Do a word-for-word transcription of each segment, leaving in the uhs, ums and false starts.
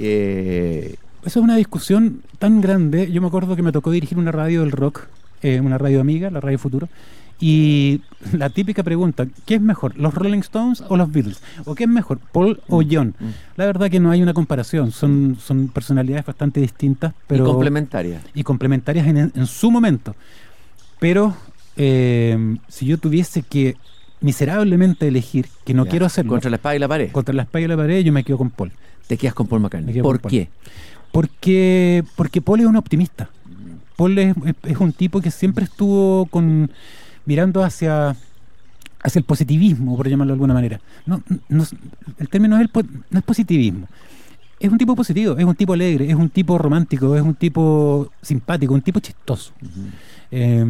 Eh, Eso es una discusión tan grande. Yo me acuerdo que me tocó dirigir una radio del rock, eh, una radio amiga, la Radio Futuro, y la típica pregunta, ¿qué es mejor, los Rolling Stones o los Beatles? ¿O qué es mejor, Paul o John? Mm. La verdad que no hay una comparación, son, son personalidades bastante distintas, pero y complementarias. Y complementarias en, en su momento. Pero eh, si yo tuviese que miserablemente elegir, que no ya, quiero hacerlo. Contra la espada y la pared. Contra la espada y la pared, yo me quedo con Paul. Te quedas con Paul McCartney. ¿Por qué? Porque, porque Paul es un optimista. Paul es, es un tipo que siempre estuvo con mirando hacia, hacia el positivismo, por llamarlo de alguna manera. No, no, el término es el, no es positivismo. Es un tipo positivo, es un tipo alegre, es un tipo romántico, es un tipo simpático, un tipo chistoso. Uh-huh. Eh,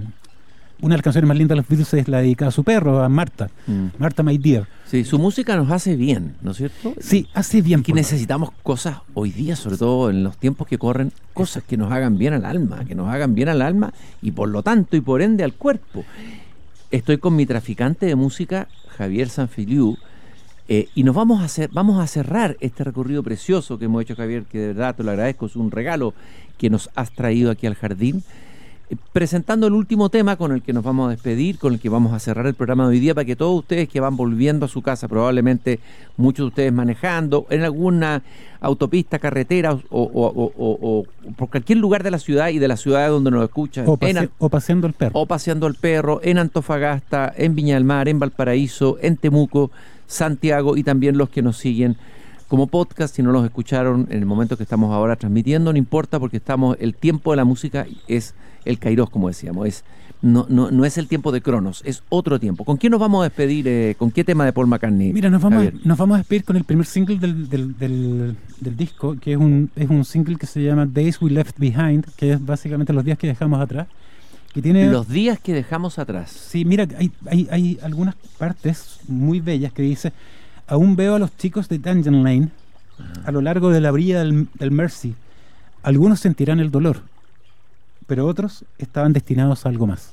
una de las canciones más lindas de los Beatles es la dedicada a su perro, a Marta. Mm. Marta, my dear. Sí, su música nos hace bien, ¿no es cierto? Sí, hace bien. Que necesitamos cosas hoy día, sobre todo en los tiempos que corren, cosas que nos hagan bien al alma, que nos hagan bien al alma y por lo tanto y por ende al cuerpo. Estoy con mi traficante de música, Javier Sanfiliu, eh, y nos vamos a hacer, vamos a cerrar este recorrido precioso que hemos hecho, Javier, que de verdad te lo agradezco, es un regalo que nos has traído aquí al jardín. Presentando el último tema con el que nos vamos a despedir, con el que vamos a cerrar el programa de hoy día, para que todos ustedes que van volviendo a su casa, probablemente muchos de ustedes manejando en alguna autopista, carretera o, o, o, o, o por cualquier lugar de la ciudad y de la ciudad donde nos escuchan, o, pase, en, o paseando el perro o paseando el perro en Antofagasta, en Viña del Mar, en Valparaíso, en Temuco, Santiago, y también los que nos siguen como podcast. Si no los escucharon en el momento que estamos ahora transmitiendo, no importa, porque estamos, el tiempo de la música es el Kairos, como decíamos, es no, no, no es el tiempo de Cronos, es otro tiempo. ¿Con quién nos vamos a despedir? Eh, ¿Con qué tema de Paul McCartney? Mira, nos vamos, a, nos vamos a despedir con el primer single del, del, del, del disco, que es un, es un single que se llama Days We Left Behind, que es básicamente los días que dejamos atrás. Que tiene, los días que dejamos atrás. Sí, mira, hay, hay, hay algunas partes muy bellas que dice: aún veo a los chicos de Dungeon Lane a lo largo de la orilla del, del Mersey. Algunos sentirán el dolor, pero otros estaban destinados a algo más.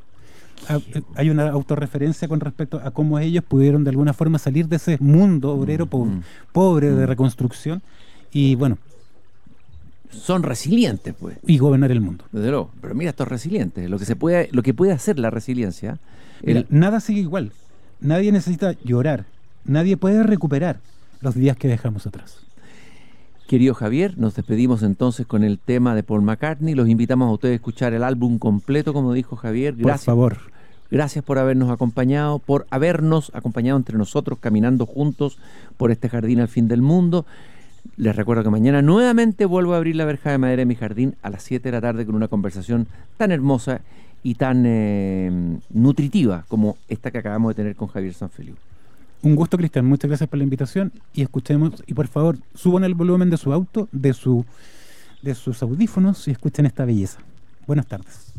A, hay una autorreferencia con respecto a cómo ellos pudieron de alguna forma salir de ese mundo obrero po- mm. pobre mm. de reconstrucción y bueno, son resilientes, pues, y gobernar el mundo. Desde luego. Pero mira, estos resilientes, lo que se puede, lo que puede hacer la resiliencia. Mira, el... nada sigue igual. Nadie necesita llorar. Nadie puede recuperar los días que dejamos atrás. Querido Javier, nos despedimos entonces con el tema de Paul McCartney. Los invitamos a ustedes a escuchar el álbum completo, como dijo Javier. Gracias, por favor. Gracias por habernos acompañado, por habernos acompañado entre nosotros, caminando juntos por este jardín al fin del mundo. Les recuerdo que mañana nuevamente vuelvo a abrir la verja de madera de mi jardín a las siete de la tarde con una conversación tan hermosa y tan eh, nutritiva como esta que acabamos de tener con Javier Sanfiliu. Un gusto, Cristian, muchas gracias por la invitación y escuchemos, y por favor suban el volumen de su auto, de su de sus audífonos y escuchen esta belleza. Buenas tardes.